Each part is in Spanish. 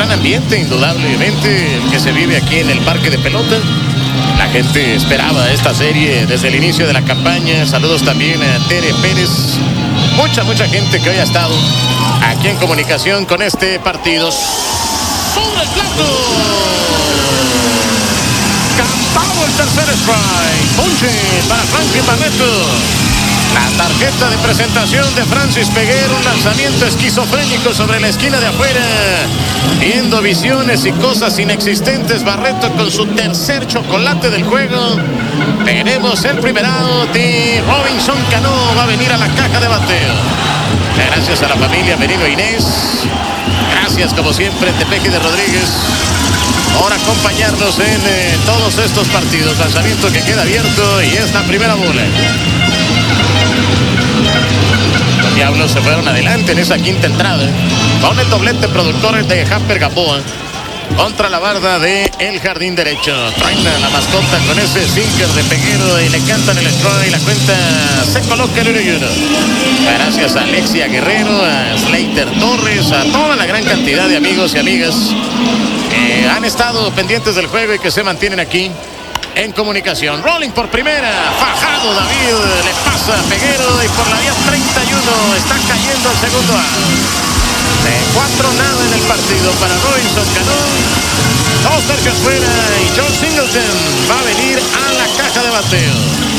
gran ambiente, indudablemente, el que se vive aquí en el Parque de Pelota. La gente esperaba esta serie desde el inicio de la campaña. Saludos también a Tere Pérez. Mucha gente que hoy ha estado aquí en comunicación con este partido. Sobre el plato. Cantado el tercer strike. Ponche para Franklin Barreto. La tarjeta de presentación de Francis Peguero, un lanzamiento esquizofrénico sobre la esquina de afuera. Viendo visiones y cosas inexistentes, Barreto con su tercer chocolate del juego. Tenemos el primer out y Robinson Cano va a venir a la caja de bateo. Gracias a la familia Merino e Inés. Gracias como siempre Tepeji de Rodríguez por acompañarnos en todos estos partidos. Lanzamiento que queda abierto y es la primera bola. Los Diablos se fueron adelante en esa quinta entrada con el doblete productor de Jasper Gamboa contra la barda de el jardín derecho. Traen a la mascota con ese sinker de Peguero y le cantan el strike y la cuenta se coloca en 1-1. Gracias a Alexia Guerrero, a Slater Torres, a toda la gran cantidad de amigos y amigas que han estado pendientes del juego y que se mantienen aquí en comunicación. Rolling por primera, fajado David, le pasa a Peguero y por la vía 31 está cayendo el segundo out. De 4-0 en el partido para Robinson Cano. 2 tercios fuera y John Singleton va a venir a la caja de bateo.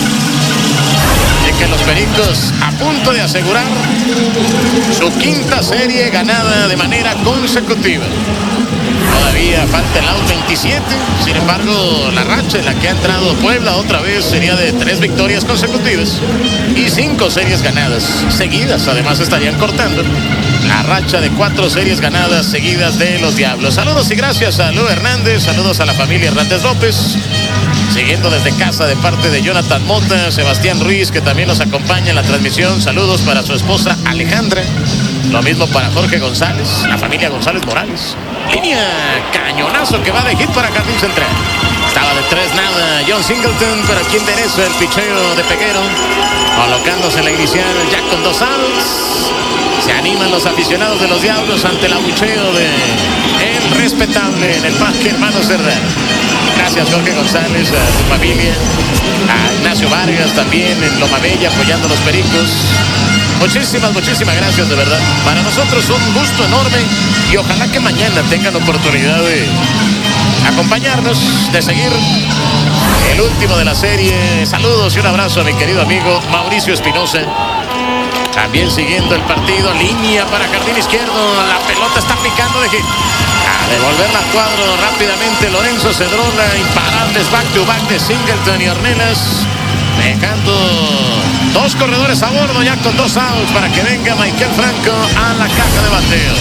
Y que los Pericos a punto de asegurar su quinta serie ganada de manera consecutiva. Todavía falta el out 27. Sin embargo, la racha en la que ha entrado Puebla otra vez sería de 3 victorias consecutivas y 5 series ganadas seguidas. Además estarían cortando la racha de 4 series ganadas seguidas de los Diablos. Saludos y gracias a Lu Hernández. Saludos a la familia Hernández López. Siguiendo desde casa de parte de Jonathan Mota, Sebastián Ruiz, que también nos acompaña en la transmisión. Saludos para su esposa Alejandra. Lo mismo para Jorge González, la familia González Morales. Línea, cañonazo que va de hit para Jardín Central. Estaba de 3-0 John Singleton, pero aquí endereza el picheo de Peguero, colocándose la inicial ya con 2 outs. Se animan los aficionados de los Diablos ante el abucheo de el respetable en el Parque Hermano Serrano. Gracias Jorge González, a su familia, a Ignacio Vargas también en Loma Bella apoyando a los Pericos. Muchísimas gracias de verdad. Para nosotros un gusto enorme y ojalá que mañana tengan oportunidad de acompañarnos, de seguir el último de la serie. Saludos y un abrazo a mi querido amigo Mauricio Espinosa. También siguiendo el partido, línea para jardín izquierdo, la pelota está picando de hit. A devolverla al cuadro rápidamente Lorenzo Cedrola, imparables back to back de Singleton y Ornelas, dejando 2 corredores a bordo ya con 2 outs para que venga Michael Franco a la caja de bateo.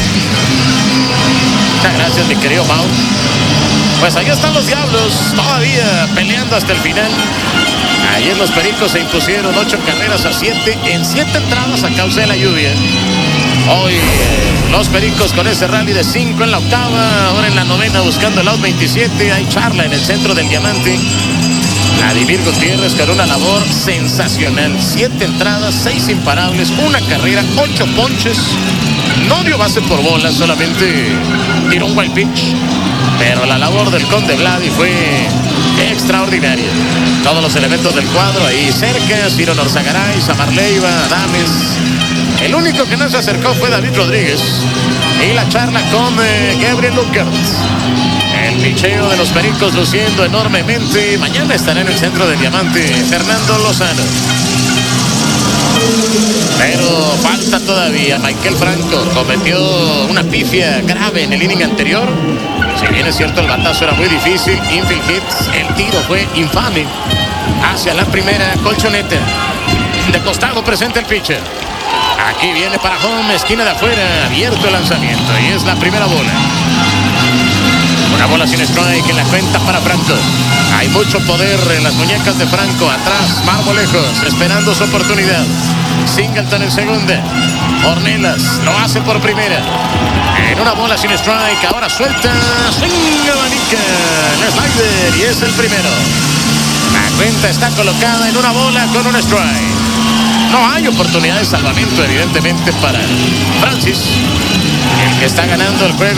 Muchas gracias mi querido Mau. Pues ahí están los Diablos todavía peleando hasta el final. Ayer los Pericos se impusieron 8 carreras a 7 en 7 entradas a causa de la lluvia. Hoy los Pericos con ese rally de 5 en la octava, ahora en la novena buscando el out 27. Hay charla en el centro del diamante. Vladimir Gutiérrez con una labor sensacional. 7 entradas, 6 imparables, 1 carrera, 8 ponches. No dio base por bola, solamente tiró un wild pitch. Pero la labor del Conde Vladi fue extraordinaria. Todos los elementos del cuadro ahí cerca, Ciro Norzagaray, Samar Leiva, Adames. El único que no se acercó fue David Rodríguez. Y la charla con Gabriel Luckert. El picheo de los Pericos luciendo enormemente. Mañana estará en el centro del diamante Fernando Lozano. Pero falta todavía. Michael Franco cometió una pifia grave en el inning anterior. Si bien es cierto el batazo era muy difícil, infield hits, el tiro fue infame. Hacia la primera colchoneta. De costado presenta el pitcher. Aquí viene para home, esquina de afuera, abierto el lanzamiento y es la primera bola. Una bola sin strike en la cuenta para Franco. Hay mucho poder en las muñecas de Franco. Atrás, Marmolejos, esperando su oportunidad. Singleton en segunda. Ornelas lo hace por primera. En una bola sin strike, ahora suelta. Swing abanica el slider y es el primero. La cuenta está colocada en una bola con un strike. No hay oportunidad de salvamento, evidentemente, para Francis, el que está ganando el juego.